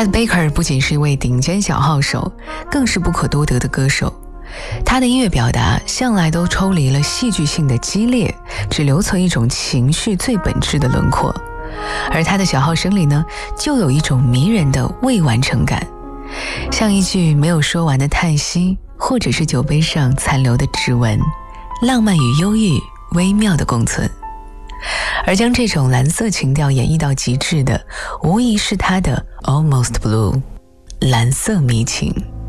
Chet Baker 不仅是一位顶尖小号手，更是不可多得的歌手。他的音乐表达向来都抽离了戏剧性的激烈，只留存一种情绪最本质的轮廓。而他的小号声里呢，就有一种迷人的未完成感，像一句没有说完的叹息，或者是酒杯上残留的指纹，浪漫与忧郁微妙的共存。而将这种蓝色情调演绎到极致的，无疑是他的 Almost Blue 蓝色迷情。